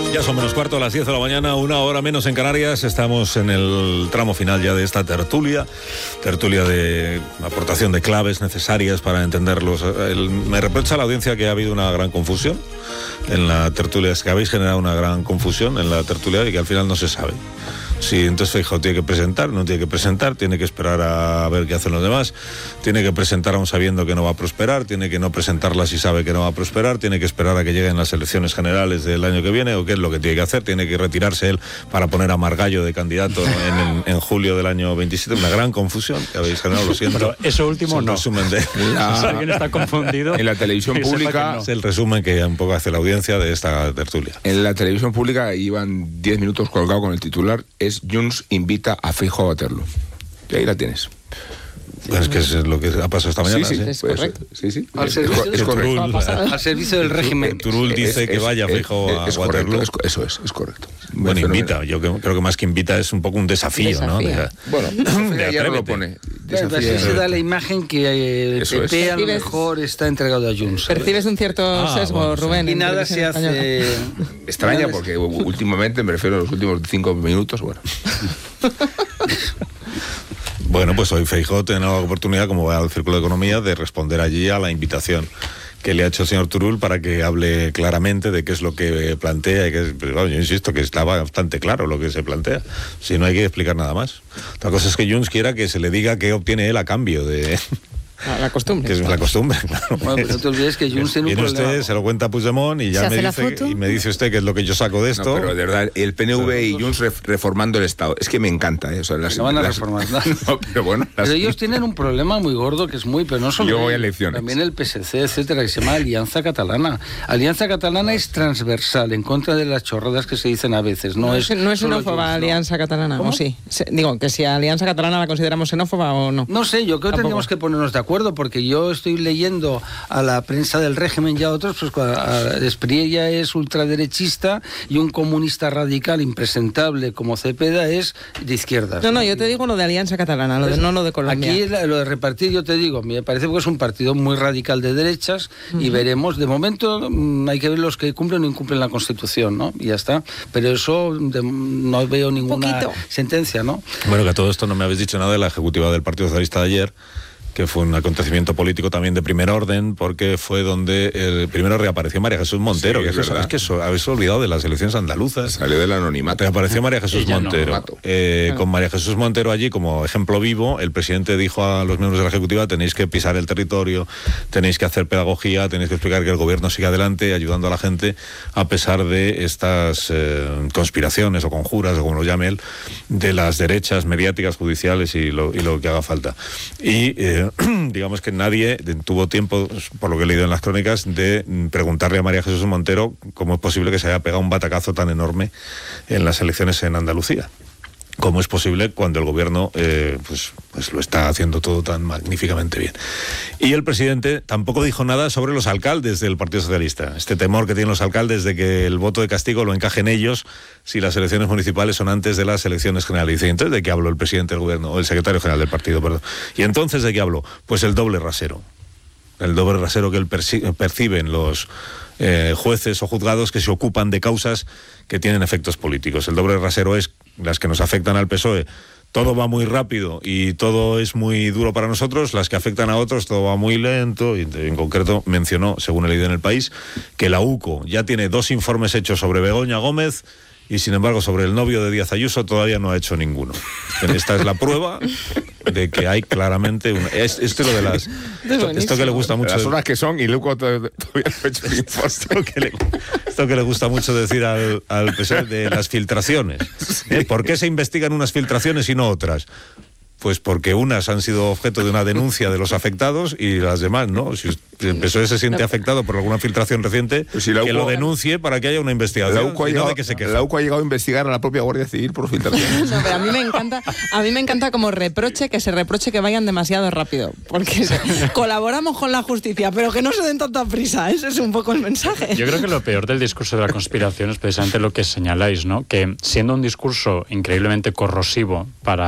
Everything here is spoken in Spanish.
Ya son menos cuarto, a las 10 de la mañana, 1 hora menos en Canarias. Estamos en el tramo final ya de esta tertulia de aportación de claves necesarias para entenderlos. Me reprocha a la audiencia que ha habido una gran confusión en la tertulia, es que habéis generado una gran confusión en la tertulia y que al final no se sabe. Sí, entonces Feijóo tiene que presentar, no tiene que presentar, tiene que esperar a ver qué hacen los demás, tiene que presentar aún sabiendo que no va a prosperar, tiene que no presentarla si sabe que no va a prosperar, tiene que esperar a que lleguen las elecciones generales del año que viene, o qué es lo que tiene que hacer, tiene que retirarse él para poner a Margallo de candidato en julio del año 27, una gran confusión que habéis generado, lo siento. Pero eso último no. Resumen de... Alguien está confundido. En la televisión pública... No. Es el resumen que un poco hace la audiencia de esta tertulia. En la televisión pública iban 10 minutos colgado con el titular, es Junts invita a Feijóo a baterlo. Y ahí la tienes. Pues es que es lo que ha pasado esta mañana. Sí, es correcto. Sí. Al servicio del régimen. Turul dice que vaya Feijóo a Waterloo. Eso es correcto. Bueno, invita. Yo creo que más que invita es un poco un desafío, ¿no? Bueno, ya no lo pone. Así se da la imagen que el PP a lo mejor está entregado a Junts. Percibes un cierto sesgo, Rubén. Y nada se hace... Extraña porque últimamente, me refiero a los últimos 5 minutos, bueno. Bueno, pues hoy Feijóo tiene la oportunidad, como va al Círculo de Economía, de responder allí a la invitación que le ha hecho el señor Turull para que hable claramente de qué es lo que plantea y que yo insisto que está bastante claro lo que se plantea, si no hay que explicar nada más. Otra cosa es que Junts quiera que se le diga qué obtiene él a cambio de... La costumbre. Que es la costumbre, claro. Bueno, pues no te olvides que Junts tiene un problema. Usted, se lo cuenta a Puigdemont y ya me dice usted qué es lo que yo saco de esto. No, pero de verdad, el PNV y Junts reformando el Estado. Es que me encanta, ¿eh? O sea, no van a reformar nada. No, pero bueno. Pero ellos tienen un problema muy gordo que es pero no solo... Yo voy a elecciones. También el PSC, etcétera, que se llama Alianza Catalana. Alianza Catalana es transversal, en contra de las chorradas que se dicen a veces. No es xenófoba Alianza Catalana, ¿o sí? Digo, que si Alianza Catalana la consideramos xenófoba o no. No sé, yo creo que tendríamos que ponernos de acuerdo, porque yo estoy leyendo a la prensa del régimen y a otros, pues Espriella es ultraderechista y un comunista radical impresentable como Cepeda es de izquierdas. No, yo te digo lo de Alianza Catalana, no lo de Colombia. Aquí lo de repartir, yo te digo, me parece que es un partido muy radical de derechas y veremos, de momento hay que ver los que cumplen o incumplen la Constitución, ¿no? Y ya está. Pero eso no veo ninguna sentencia, ¿no? Bueno, que a todo esto no me habéis dicho nada de la ejecutiva del Partido Socialista de ayer, que fue un acontecimiento político también de primer orden, porque fue donde primero reapareció María Jesús Montero, que es que habéis olvidado de las elecciones andaluzas. Salió del anonimato. Reapareció María Jesús Montero. Con María Jesús Montero allí como ejemplo vivo, el presidente dijo a los miembros de la Ejecutiva: tenéis que pisar el territorio, tenéis que hacer pedagogía, tenéis que explicar que el gobierno sigue adelante, ayudando a la gente, a pesar de estas conspiraciones o conjuras, o como lo llame él, de las derechas mediáticas, judiciales y lo que haga falta. Y digamos que nadie tuvo tiempo, por lo que he leído en las crónicas, de preguntarle a María Jesús Montero cómo es posible que se haya pegado un batacazo tan enorme en las elecciones en Andalucía. ¿Cómo es posible cuando el gobierno pues lo está haciendo todo tan magníficamente bien? Y el presidente tampoco dijo nada sobre los alcaldes del Partido Socialista. Este temor que tienen los alcaldes de que el voto de castigo lo encajen ellos si las elecciones municipales son antes de las elecciones generales. Y dice, ¿entonces de qué habló el presidente del gobierno? O el secretario general del partido, perdón. ¿Y entonces de qué habló? Pues el doble rasero. El doble rasero que él perciben los jueces o juzgados que se ocupan de causas que tienen efectos políticos. El doble rasero es las que nos afectan al PSOE. Todo va muy rápido y todo es muy duro para nosotros. Las que afectan a otros, todo va muy lento. Y en concreto mencionó, según he leído en El País, que la UCO ya tiene 2 informes hechos sobre Begoña Gómez y, sin embargo, sobre el novio de Díaz Ayuso todavía no ha hecho ninguno. Esta es la prueba de que hay claramente esto es lo de las... Esto que le gusta mucho... Las horas que son y luego todavía no ha hecho el informe. Esto que le gusta mucho decir al PSOE de las filtraciones. ¿Por qué se investigan unas filtraciones y no otras? Pues porque unas han sido objeto de una denuncia de los afectados y las demás, ¿no? Si el PSOE se siente afectado por alguna filtración reciente, pues si que lo denuncie para que haya una investigación. La UCO ha llegado a investigar a la propia Guardia Civil por filtraciones. No, pero a mí me encanta como reproche que se reproche que vayan demasiado rápido, porque colaboramos con la justicia, pero que no se den tanta prisa. Ese es un poco el mensaje. Yo creo que lo peor del discurso de la conspiración es precisamente lo que señaláis, ¿no? Que siendo un discurso increíblemente corrosivo para